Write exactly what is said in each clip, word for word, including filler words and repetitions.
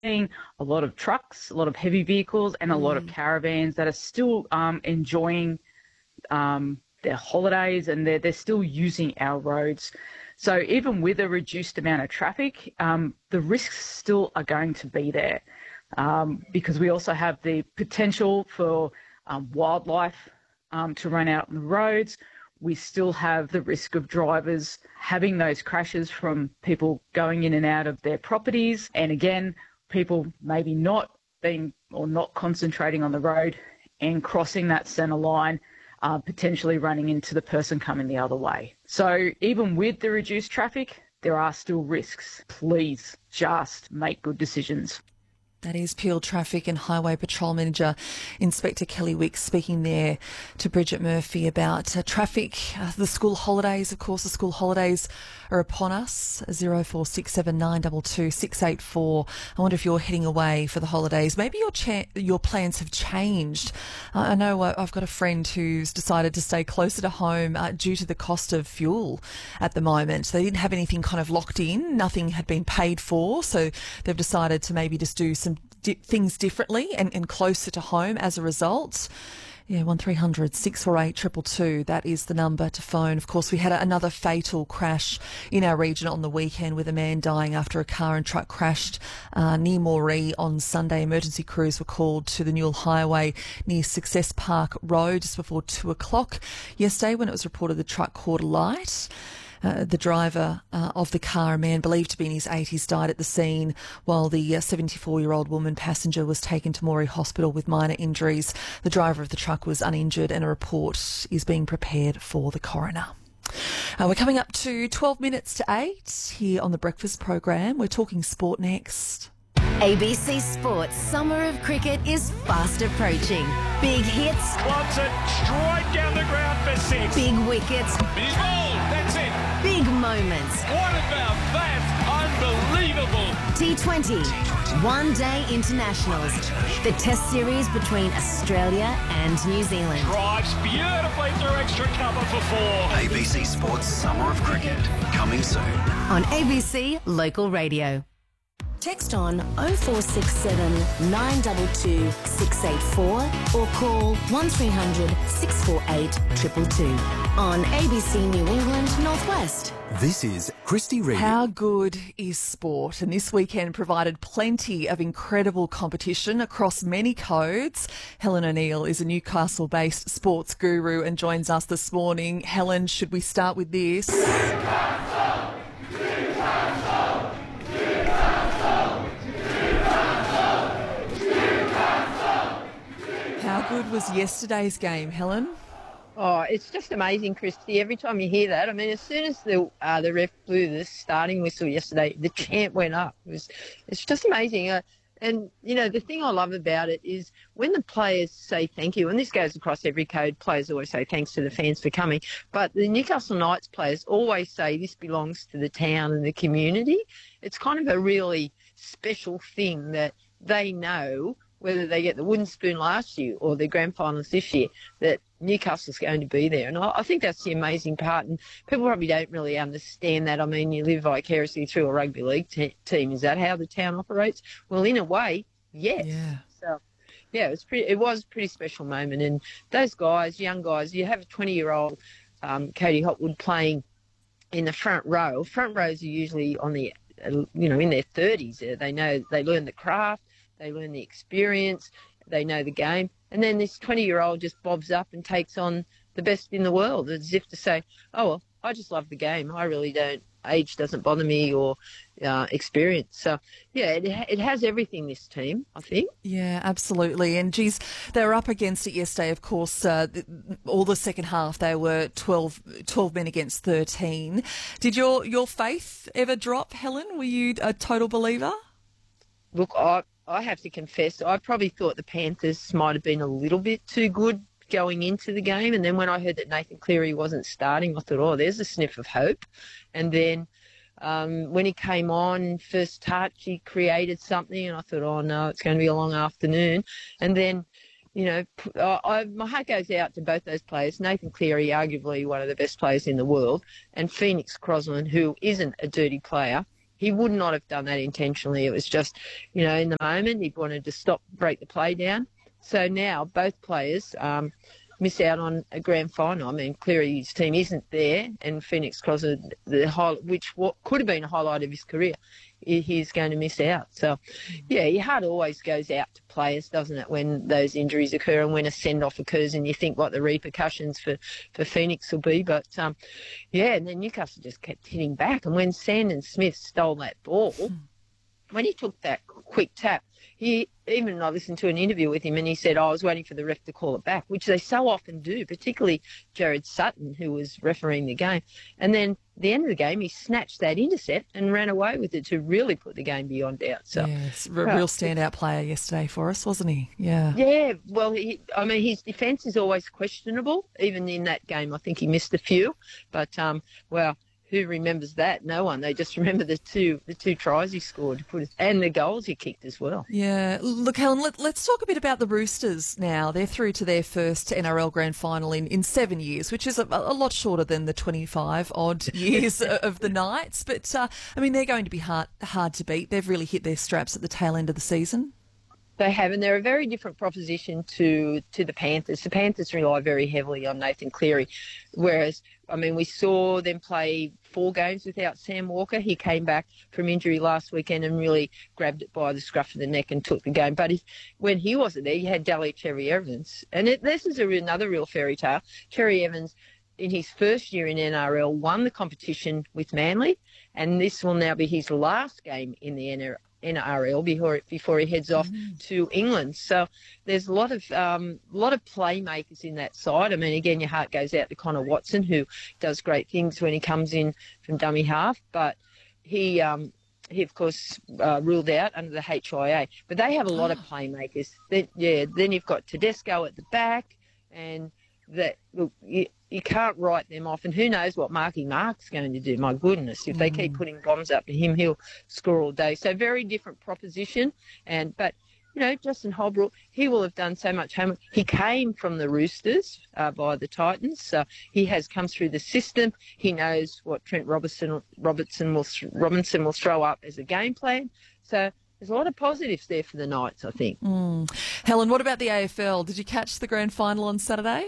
seeing a lot of trucks, a lot of heavy vehicles, and a lot of caravans that are still um, enjoying um, their holidays, and they're, they're still using our roads. So even with a reduced amount of traffic, um, the risks still are going to be there um, because we also have the potential for um, wildlife um, to run out on the roads. We still have the risk of drivers having those crashes from people going in and out of their properties. And again, people maybe not being or not concentrating on the road and crossing that centre line, uh, potentially running into the person coming the other way. So even with the reduced traffic, there are still risks. Please just make good decisions. That is Peel Traffic and Highway Patrol Manager Inspector Kelly Wicks speaking there to Bridget Murphy about uh, traffic, uh, the school holidays. Of course, the school holidays are upon us. zero four six seven nine two two six eight four. I wonder if you're heading away for the holidays. Maybe your cha- your plans have changed. Uh, I know uh, I've got a friend who's decided to stay closer to home uh, due to the cost of fuel at the moment. They didn't have anything kind of locked in. Nothing had been paid for. So they've decided to maybe just do some Di- things differently and, and closer to home as a result. Yeah, one three hundred six four eight two two two, that is the number to phone. Of course, we had a, another fatal crash in our region on the weekend with a man dying after a car and truck crashed uh, near Moree on Sunday. Emergency crews were called to the Newell Highway near Success Park Road just before two o'clock yesterday when it was reported the truck caught a light. Uh, the driver uh, of the car, a man believed to be in his eighties, died at the scene, while the uh, seventy-four-year-old woman passenger was taken to Moree Hospital with minor injuries. The driver of the truck was uninjured and a report is being prepared for the coroner. Uh, we're coming up to twelve minutes to eight here on the Breakfast Program. We're talking sport next. A B C Sports Summer of Cricket is fast approaching. Big hits. Wants it straight down the ground for six. Big wickets. He's bowled. That's it. Big moments. What about that? Unbelievable. T twenty. One Day Internationals. The Test series between Australia and New Zealand. Drives beautifully through extra cover for four. A B C Sports Summer of Cricket. Coming soon. On A B C Local Radio. Text on oh four six seven nine two two six eight four or call one three hundred six four eight two two two on A B C New England Northwest. This is Christy Reid. How good is sport? And this weekend provided plenty of incredible competition across many codes. Helen O'Neill is a Newcastle-based sports guru and joins us this morning. Helen, should we start with this? How good was yesterday's game, Helen? Oh, it's just amazing, Christy. Every time you hear that, I mean, as soon as the uh, the ref blew the starting whistle yesterday, the chant went up. It was, it's just amazing. Uh, and, you know, the thing I love about it is when the players say thank you, and this goes across every code, players always say thanks to the fans for coming, but the Newcastle Knights players always say this belongs to the town and the community. It's kind of a really special thing that they know, whether they get the wooden spoon last year or the grand finals this year, that Newcastle's going to be there. And I, I think that's the amazing part. And people probably don't really understand that. I mean, you live vicariously through a rugby league te- team. Is that how the town operates? Well, in a way, yes. Yeah. So, yeah, it was pretty. It was a pretty special moment. And those guys, young guys, you have a twenty-year-old um, Cody Hotwood playing in the front row. Front rows are usually on the, uh, you know, in their thirties. They know, they learn the craft. They learn the experience, they know the game, and then this twenty-year-old just bobs up and takes on the best in the world, as if to say, oh, well, I just love the game. I really don't, age doesn't bother me or uh, experience. So, yeah, it, it has everything, this team, I think. Yeah, absolutely. And, geez, they were up against it yesterday, of course. Uh, all the second half, they were twelve, twelve men against thirteen. Did your, your faith ever drop, Helen? Were you a total believer? Look, I... I have to confess, I probably thought the Panthers might have been a little bit too good going into the game. And then when I heard that Nathan Cleary wasn't starting, I thought, oh, there's a sniff of hope. And then um, when he came on, first touch, he created something. And I thought, oh, no, it's going to be a long afternoon. And then, you know, I, I, my heart goes out to both those players. Nathan Cleary, arguably one of the best players in the world, and Phoenix Crosland, who isn't a dirty player. he would not have done that intentionally. It was just, you know, in the moment he wanted to stop, break the play down. So now both players um, miss out on a grand final. I mean, Cleary's team isn't there, and Phoenix Crosser, the high, which what could have been a highlight of his career, he's going to miss out. So, yeah, your heart always goes out to players, doesn't it, when those injuries occur and when a send-off occurs and you think what the repercussions for, for Phoenix will be. But, um, yeah, and then Newcastle just kept hitting back. And when Sandon Smith stole that ball, when he took that quick tap, he even I listened to an interview with him and he said, oh, I was waiting for the ref to call it back, which they so often do, particularly Jared Sutton, who was refereeing the game. And then at the end of the game, he snatched that intercept and ran away with it to really put the game beyond doubt. So, yes, a real standout player yesterday for us, wasn't he? Yeah. Yeah, well, he, I mean, his defence is always questionable. Even in that game, I think he missed a few. But, um, well, who remembers that? No one. They just remember the two the two tries he scored to put it, and the goals he kicked as well. Yeah. Look, Helen, let, let's talk a bit about the Roosters now. They're through to their first N R L Grand Final in, in seven years, which is a, a lot shorter than the twenty-five odd years of the Knights. But, uh, I mean, they're going to be hard, hard to beat. They've really hit their straps at the tail end of the season. They have, and they're a very different proposition to to the Panthers. The Panthers rely very heavily on Nathan Cleary, whereas, I mean, we saw them play four games without Sam Walker. He came back from injury last weekend and really grabbed it by the scruff of the neck and took the game. But if, when he wasn't there, you had Daly Cherry Evans. And it, this is a, another real fairy tale. Cherry Evans, in his first year in N R L, won the competition with Manly, and this will now be his last game in the N R L. N R L before before he heads off mm. to England. So there's a lot of um, lot of playmakers in that side. I mean, again, your heart goes out to Connor Watson, who does great things when he comes in from dummy half, but he um, he of course uh, ruled out under the H I A. But they have a lot oh. of playmakers. Then, yeah, then you've got Tedesco at the back, and that look, you, you can't write them off. And who knows what Marky Mark's going to do. My goodness, if they mm. keep putting bombs up to him, he'll score all day. So very different proposition. And but, you know, Justin Holbrook, he will have done so much homework. He came from the Roosters uh, by the Titans. So he has come through the system. He knows what Trent Robertson, Robertson will, Robinson will throw up as a game plan. So there's a lot of positives there for the Knights, I think. Mm. Helen, what about the A F L? Did you catch the grand final on Saturday?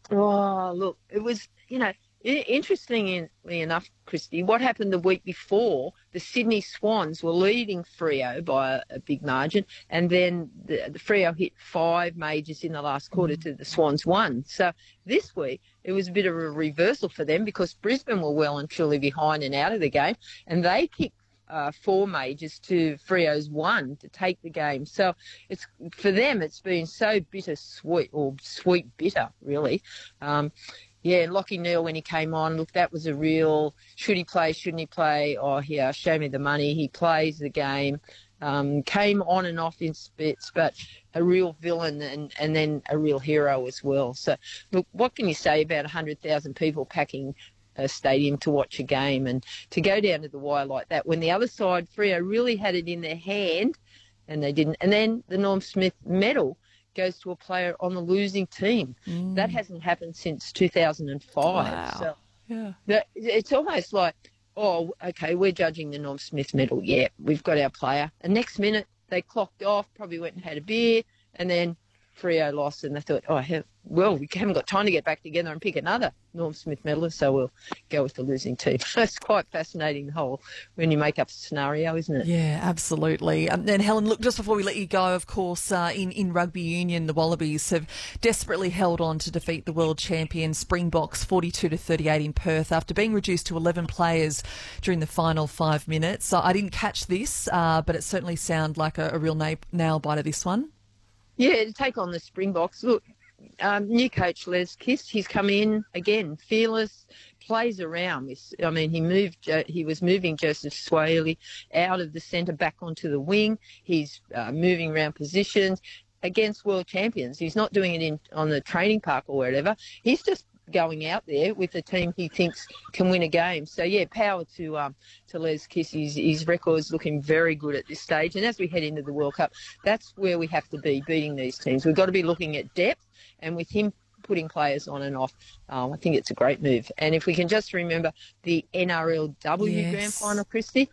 Oh, look, it was, you know, interestingly enough, Christy, what happened the week before, the Sydney Swans were leading Freo by a, a big margin, and then the, the Freo hit five majors in the last quarter to the Swans one. So this week, it was a bit of a reversal for them because Brisbane were well and truly behind and out of the game, and they kicked Uh, four majors to Freo's one to take the game. So it's for them, it's been so bittersweet, or sweet bitter, really. Um, yeah, Lockie Neal, when he came on, look, that was a real, should he play, shouldn't he play? Oh, yeah, show me the money. He plays the game. Um, came on and off in spits, but a real villain and, and then a real hero as well. So, look, what can you say about one hundred thousand people packing a stadium to watch a game and to go down to the wire like that when the other side, Freo, really had it in their hand and they didn't. And then the Norm Smith medal goes to a player on the losing team. Mm. That hasn't happened since two thousand five. Wow. So yeah. It's almost like, oh, okay, we're judging the Norm Smith medal. Yeah, we've got our player. And next minute they clocked off, probably went and had a beer, and then Freo lost, and they thought, oh, well, we haven't got time to get back together and pick another Norm Smith medalist, so we'll go with the losing team. It's quite fascinating, the whole, when you make up a scenario, isn't it? Yeah, absolutely. Um, and Helen, look, just before we let you go, of course, uh, in, in rugby union, the Wallabies have desperately held on to defeat the world champion Springboks forty-two to thirty-eight in Perth after being reduced to eleven players during the final five minutes. So I didn't catch this, uh, but it certainly sounded like a, a real na- nail biter, this one. Yeah, to take on the Springboks. Look, um, new coach Les Kiss, he's come in again, fearless, plays around. I mean, he moved. Uh, he was moving Joseph Swaley out of the centre back onto the wing. He's uh, moving around positions against world champions. He's not doing it in on the training park or wherever. He's just going out there with a team he thinks can win a game. So, yeah, power to um, to Les Kiss. His, his record's looking very good at this stage. And as we head into the World Cup, that's where we have to be, beating these teams. We've got to be looking at depth, and with him putting players on and off, um, I think it's a great move. And if we can just remember the N R L W yes. Grand Final, Christy,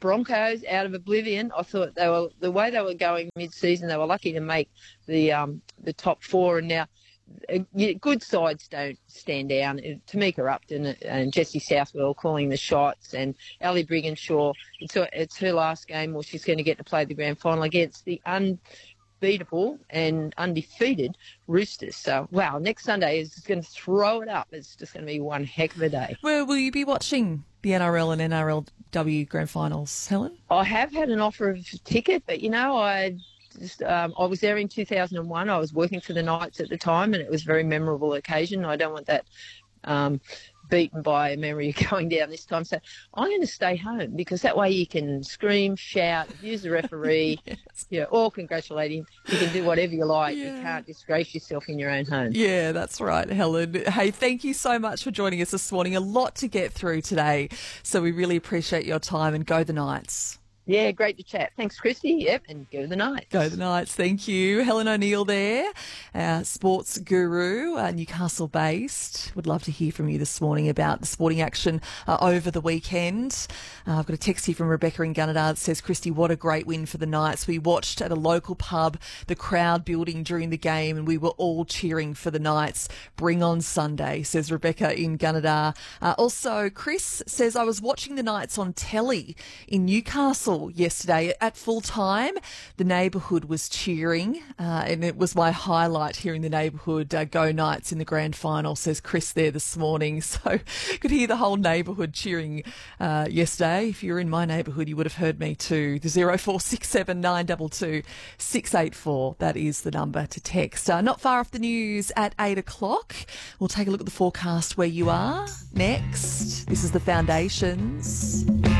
Broncos out of oblivion. I thought they were the way they were going mid-season. They were lucky to make the um, the top four, and now uh, good sides don't stand down. Tamika Upton and Jessie Southwell calling the shots, and Ali Brigginshaw. It's her, it's her last game, or she's going to get to play the grand final against the unbeatable and undefeated Roosters. So, wow, next Sunday is going to throw it up. It's just going to be one heck of a day. Well, will you be watching the N R L and N R L W grand finals, Helen? I have had an offer of a ticket, but, you know, I just um, I was there in two thousand one. I was working for the Knights at the time, and it was a very memorable occasion. I don't want that um, beaten by a memory of going down this time. So I'm going to stay home, because that way you can scream, shout, abuse the referee, yes. yeah, or congratulate him. You can do whatever you like. Yeah. You can't disgrace yourself in your own home. Yeah, that's right, Helen. Hey, thank you so much for joining us this morning. A lot to get through today, so we really appreciate your time, and go the Knights. Yeah, great to chat. Thanks, Christy. Yep, and go the Knights. Go the Knights. Thank you. Helen O'Neill there, our sports guru, uh, Newcastle-based. Would love to hear from you this morning about the sporting action uh, over the weekend. Uh, I've got a text here from Rebecca in Gunnedah that says, Christy, what a great win for the Knights. We watched at a local pub, the crowd building during the game, and we were all cheering for the Knights. Bring on Sunday, says Rebecca in Gunnedah. Uh, also, Chris says, I was watching the Knights on telly in Newcastle yesterday at full time. The neighbourhood was cheering, uh, and it was my highlight, hearing the neighbourhood uh, go Knights in the grand final, says Chris there this morning. So could hear the whole neighbourhood cheering uh, yesterday. If you were in my neighbourhood, you would have heard me too. The zero four six seven nine two two six eight four, that is the number to text. Uh, not far off the news at eight o'clock. We'll take a look at the forecast where you are next. This is the Foundations.